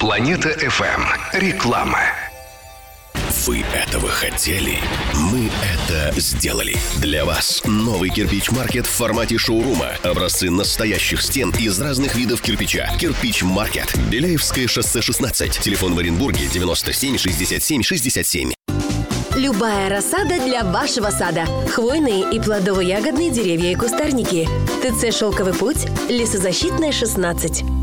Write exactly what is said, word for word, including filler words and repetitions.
Планета эф эм. Реклама. Вы этого хотели? Мы это сделали. Для вас новый кирпич-маркет в формате шоурума. Образцы настоящих стен из разных видов кирпича. Кирпич-маркет. Беляевское шоссе шестнадцать. Телефон в Оренбурге девяносто семь шестьдесят семь шестьдесят семь. Любая рассада для вашего сада. Хвойные и плодово-ягодные деревья и кустарники. ТЦ «Шелковый путь», Лесозащитная, шестнадцать.